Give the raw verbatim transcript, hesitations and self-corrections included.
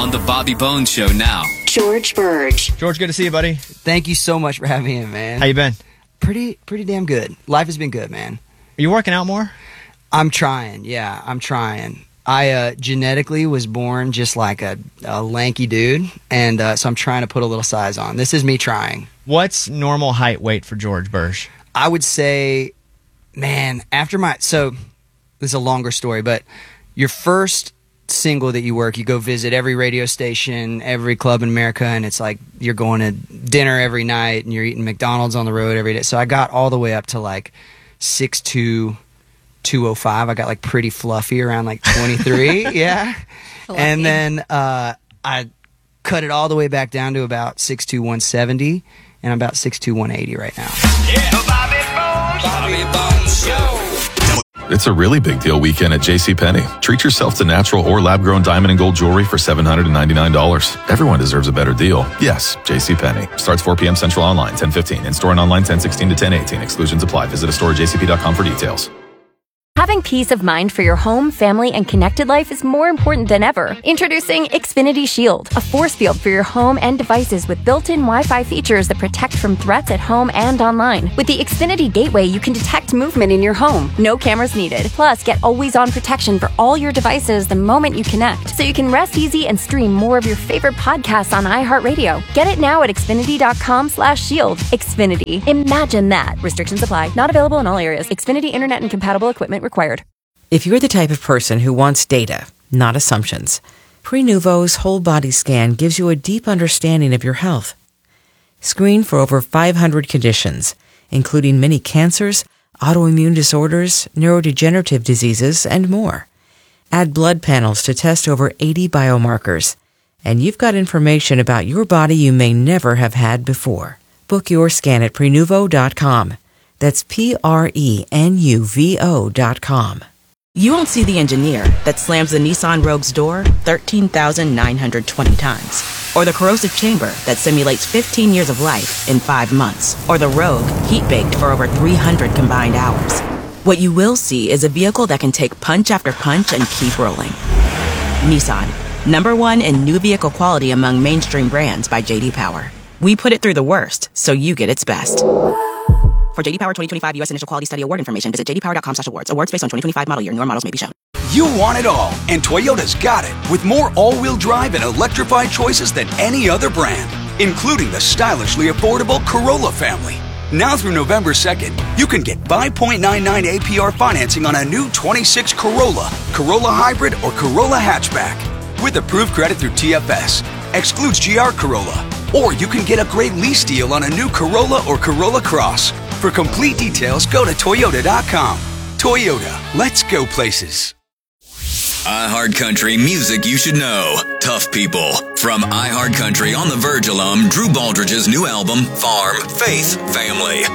on The Bobby Bones Show now. George Burge. George, good to see you, buddy. Thank you so much for having me in, man. How you been? Pretty, pretty damn good. Life has been good, man. Are you working out more? I'm trying, yeah, I'm trying. I uh, genetically was born just like a, a lanky dude, and uh, so I'm trying to put a little size on. This is me trying. What's normal height weight for George Burge? I would say, man, after my, so this is a longer story, but your first single that you work, you go visit every radio station, every club in America, and it's like you're going to dinner every night and you're eating McDonald's on the road every day. So I got all the way up to like six two, two oh five. I got like pretty fluffy around like twenty-three. Yeah. Fluffy. And then uh, I cut it all the way back down to about six two, one seventy, and I'm about six two, one eighty right now. Yeah. The Bobby Bones, Bobby Bones Show. It's a really big deal weekend at JCPenney. Treat yourself to natural or lab-grown diamond and gold jewelry for seven hundred ninety-nine dollars. Everyone deserves a better deal. Yes, JCPenney. Starts four p.m. Central online, ten fifteen. In-store and online, ten sixteen to ten eighteen. Exclusions apply. Visit a store at j c p dot com for details. Having peace of mind for your home, family, and connected life is more important than ever. Introducing Xfinity Shield, a force field for your home and devices with built-in Wi-Fi features that protect from threats at home and online. With the Xfinity Gateway, you can detect movement in your home. No cameras needed. Plus, get always-on protection for all your devices the moment you connect, so you can rest easy and stream more of your favorite podcasts on iHeartRadio. Get it now at xfinity.com slash shield. Xfinity. Imagine that. Restrictions apply. Not available in all areas. Xfinity Internet and compatible equipment required. If you're the type of person who wants data, not assumptions, Prenuvo's whole body scan gives you a deep understanding of your health. Screen for over five hundred conditions, including many cancers, autoimmune disorders, neurodegenerative diseases, and more. Add blood panels to test over eighty biomarkers, and you've got information about your body you may never have had before. Book your scan at Prenuvo dot com. That's P R E N U V O dot com. You won't see the engineer that slams the Nissan Rogue's door thirteen thousand nine hundred twenty times. Or the corrosive chamber that simulates fifteen years of life in five months. Or the Rogue heat-baked for over three hundred combined hours. What you will see is a vehicle that can take punch after punch and keep rolling. Nissan, number one in new vehicle quality among mainstream brands by J D Power. We put it through the worst, so you get its best. For J D Power twenty twenty-five U S Initial Quality Study Award information, visit j d power dot com slash awards. Awards based on twenty twenty-five model year. Newer models may be shown. You want it all, and Toyota's got it, with more all-wheel drive and electrified choices than any other brand, including the stylishly affordable Corolla family. Now through November second, you can get five point nine nine A P R financing on a new twenty-six Corolla, Corolla Hybrid, or Corolla Hatchback, with approved credit through T F S. Excludes G R Corolla. Or you can get a great lease deal on a new Corolla or Corolla Cross. For complete details, go to Toyota dot com. Toyota, let's go places. iHeartCountry music you should know. Tough People. From iHeartCountry on the Verge alum, Drew Baldridge's new album, Farm, Faith, Family.